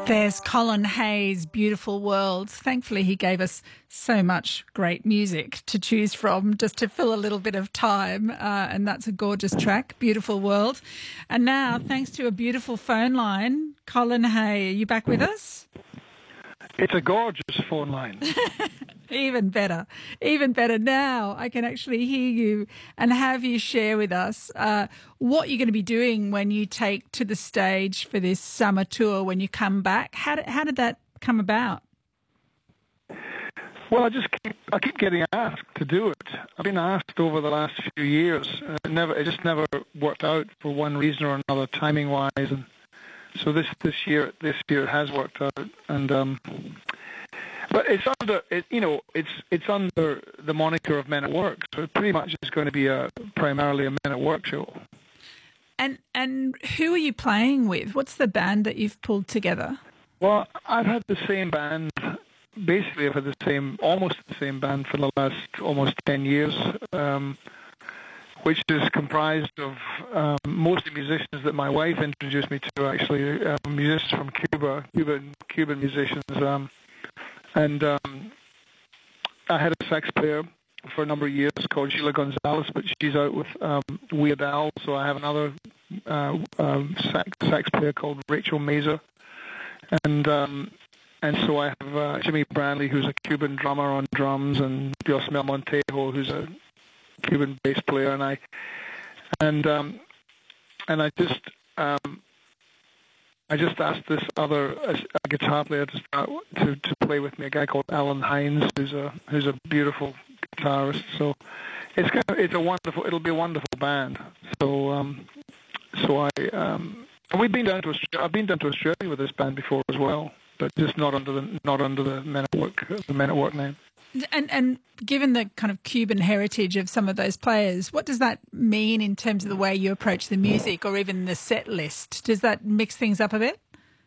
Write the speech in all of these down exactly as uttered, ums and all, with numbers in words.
There's Colin Hayes' Beautiful World. Thankfully, he gave us so much great music to choose from just to fill a little bit of time. Uh, and that's a gorgeous track, Beautiful World. And now, thanks to a beautiful phone line, Colin Hay, are you back with us? It's a gorgeous phone line. Even better. Even better. Now I can actually hear you and have you share with us uh, what you're going to be doing when you take to the stage for this summer tour when you come back. How did, how did that come about? Well, I just keep, I keep getting asked to do it. I've been asked over the last few years. And it, never, it just never worked out for one reason or another, timing-wise. And so this, this year this year it has worked out. And... Um, But it's under, it, you know, it's it's under the moniker of Men at Work, so it pretty much is going to be a primarily a Men at Work show. And and who are you playing with? What's the band that you've pulled together? Well, I've had the same band, basically I've had the same, almost the same band for the last almost ten years, um, which is comprised of um, mostly musicians that my wife introduced me to, actually, uh, musicians from Cuba, Cuban Cuban musicians. Um, And um, I had a sax player for a number of years called Sheila Gonzalez, but she's out with um, Weird Al, so I have another uh, um, sax, sax player called Rachel Mazer. And um, and so I have uh, Jimmy Brantley, who's a Cuban drummer on drums, and Diosmel Montejo, who's a Cuban bass player. And I and um, and I just... Um, I just asked this other a, a guitar player to, start, to to play with me, a guy called Alan Hines, who's a who's a beautiful guitarist. So it's kind of, it's a wonderful. It'll be a wonderful band. So um, so I um, and we've been down to Australia, I've been down to Australia with this band before as well, but just not under the not under the Men at Work the Men at Work name. And and given the kind of Cuban heritage of some of those players, what does that mean in terms of the way you approach the music or even the set list? Does that mix things up a bit?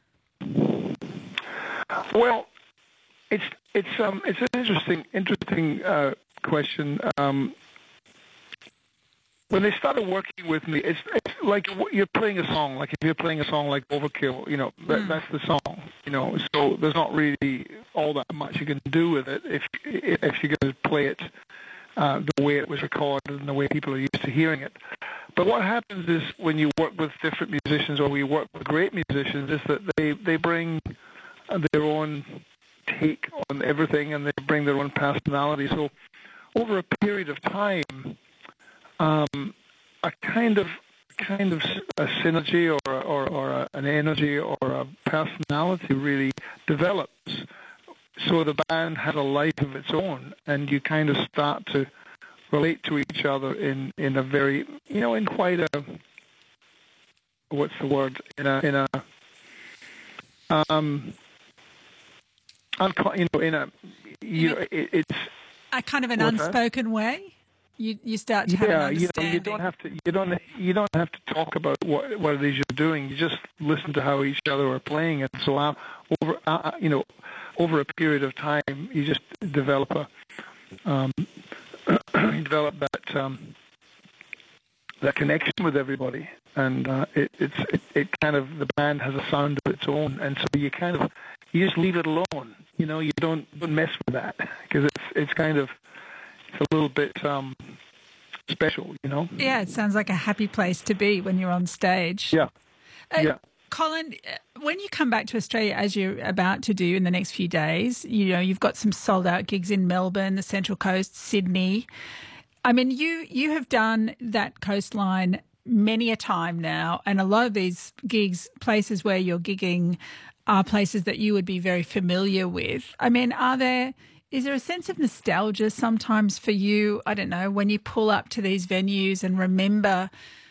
Well, it's it's um it's an interesting interesting uh, question. Um, when they started working with me, it's, it's like you're playing a song. Like if you're playing a song like Overkill, you know, that, mm. that's the song. You know, so there's not really all that much you can do with it if if you're going to play it uh, the way it was recorded and the way people are used to hearing it. But what happens is when you work with different musicians or we work with great musicians is that they they bring their own take on everything and they bring their own personality. So over a period of time, um, a kind of kind of a synergy or or, or a, an energy or a personality really develops. So the band has a life of its own, and you kind of start to relate to each other in, in a very, you know, in quite a, what's the word, in a, in a, um, you know, in a, you know, it, it's a kind of an unspoken that? way. You you start to have yeah, an understanding. You know, you don't have to you don't you don't have to talk about what what it is you're doing. You just listen to how each other are playing it. So uh, over uh, you know over a period of time, you just develop a um, you develop that um, that connection with everybody, and uh, it, it's it, it kind of the band has a sound of its own, and so you kind of you just leave it alone. You know, you don't don't mess with that because it's it's kind of it's a little bit um, special, you know? Yeah, it sounds like a happy place to be when you're on stage. Yeah, uh, yeah. Colin, when you come back to Australia, as you're about to do in the next few days, you know, you've got some sold-out gigs in Melbourne, the Central Coast, Sydney. I mean, you, you have done that coastline many a time now, and a lot of these gigs, places where you're gigging, are places that you would be very familiar with. I mean, are there... Is there a sense of nostalgia sometimes for you, I don't know, when you pull up to these venues and remember